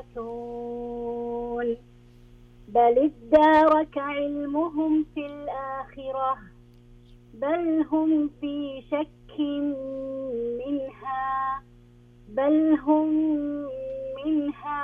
يبعثون بل ادارك علمهم في الآخرة بل هم في شك منها